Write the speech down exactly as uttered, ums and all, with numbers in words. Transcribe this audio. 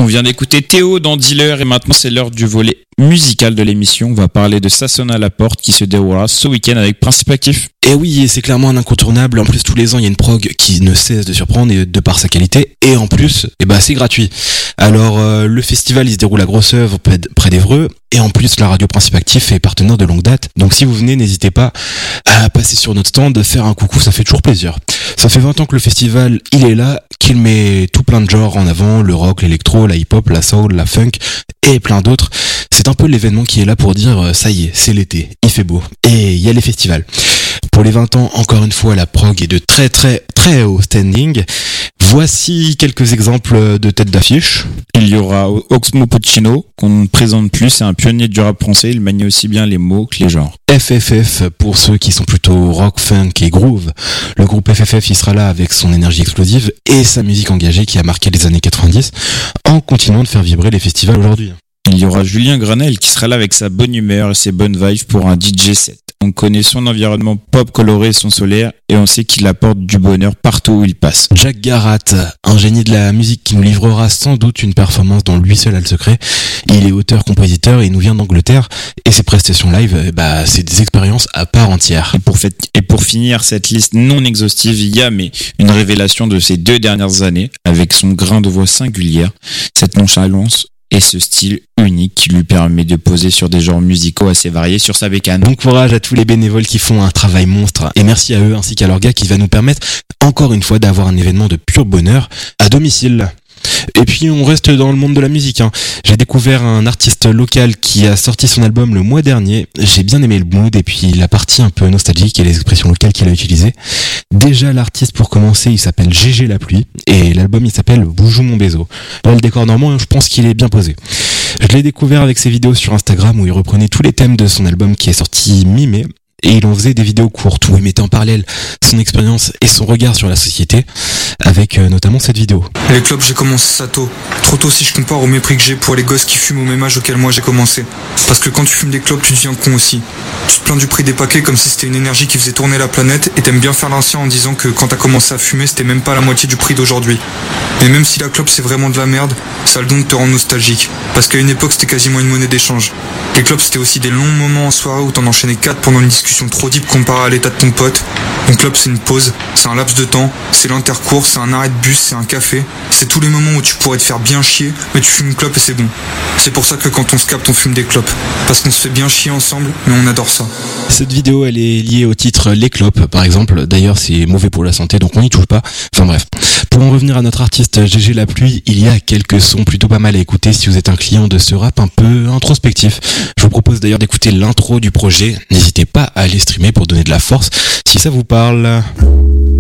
vient d'écouter Théo dans Dealer et maintenant c'est l'heure du volet musical de l'émission. On va parler de Ça sonne à la porte qui se déroulera ce week-end avec Principe Actif. Et oui, et c'est clairement un incontournable. En plus, tous les ans, il y a une prog qui ne cesse de surprendre et de par sa qualité. Et en plus, eh ben, c'est gratuit. Alors, euh, le festival, il se déroule à Grosse-Oeuvre, près d'Évreux. Et en plus, la radio Principe Actif est partenaire de longue date. Donc, si vous venez, n'hésitez pas à passer sur notre stand, faire un coucou, ça fait toujours plaisir. Ça fait vingt ans que le festival, il est là, qu'il met tout plein de genres en avant, le rock, l'électro, la hip-hop, la soul, la funk et plein d'autres. C'est un peu l'événement qui est là pour dire, ça y est, c'est l'été, il fait beau. Et il y a les festivals. Pour les vingt ans, encore une fois, la prog est de très très très haut standing. Voici quelques exemples de têtes d'affiche. Il y aura Oxmo Puccino, qu'on ne présente plus, c'est un pionnier du rap français, il manie aussi bien les mots que les genres. F F F, pour ceux qui sont plutôt rock, funk et groove. Le groupe F F F, il sera là avec son énergie explosive et sa musique engagée qui a marqué les années quatre-vingt-dix, en continuant de faire vibrer les festivals aujourd'hui. Il y aura Julien Granel qui sera là avec sa bonne humeur et ses bonnes vibes pour un D J set. On connaît son environnement pop coloré et son solaire et on sait qu'il apporte du bonheur partout où il passe. Jack Garat, un génie de la musique qui nous livrera sans doute une performance dont lui seul a le secret. Il est auteur-compositeur et il nous vient d'Angleterre et ses prestations live, bah, c'est des expériences à part entière. Et pour, fait, et pour finir cette liste non exhaustive, il y a mais une révélation de ces deux dernières années avec son grain de voix singulière, cette nonchalance et ce style unique qui lui permet de poser sur des genres musicaux assez variés sur sa bécane. Bon courage à tous les bénévoles qui font un travail monstre et merci à eux ainsi qu'à leur gars qui va nous permettre encore une fois d'avoir un événement de pur bonheur à domicile. Et puis on reste dans le monde de la musique, hein. J'ai découvert un artiste local qui a sorti son album le mois dernier. J'ai bien aimé le mood et puis la partie un peu nostalgique et les expressions locales qu'il a utilisées. Déjà l'artiste pour commencer il s'appelle G G La Pluie et l'album il s'appelle Boujou mon Bézo. Là le décor normand je pense qu'il est bien posé. Je l'ai découvert avec ses vidéos sur Instagram où il reprenait tous les thèmes de son album qui est sorti mi-mai. Et il en faisait des vidéos courtes où il mettait en parallèle son expérience et son regard sur la société avec euh, notamment cette vidéo. Les clubs j'ai commencé ça tôt. Trop tôt si je compare au mépris que j'ai pour les gosses qui fument au même âge auquel moi j'ai commencé. Parce que quand tu fumes des clopes tu deviens con aussi. Tu te plains du prix des paquets comme si c'était une énergie qui faisait tourner la planète et t'aimes bien faire l'ancien en disant que quand t'as commencé à fumer c'était même pas la moitié du prix d'aujourd'hui. Mais même si la clope c'est vraiment de la merde, ça a le don de te rendre nostalgique. Parce qu'à une époque c'était quasiment une monnaie d'échange. Les clopes c'était aussi des longs moments en soirée où t'en enchaînais quatre pendant une discussion trop deep comparé à l'état de ton pote. Une clope c'est une pause, c'est un laps de temps, c'est l'intercours, c'est un arrêt de bus, c'est un café. C'est tous les moments où tu pourrais te faire bien chier, mais tu fumes une clope et c'est bon. C'est pour ça que quand on se capte on fume des clopes. Parce qu'on se fait bien chier ensemble, mais on adore ça. Cette vidéo elle est liée au titre Les clopes par exemple. D'ailleurs c'est mauvais pour la santé donc on n'y touche pas. Enfin bref. Pour en revenir à notre artiste G G La Pluie, il y a quelques sons plutôt pas mal à écouter si vous êtes un client de ce rap un peu introspectif. Je vous propose d'ailleurs d'écouter l'intro du projet. N'hésitez pas à aller streamer pour donner de la force si ça vous parle.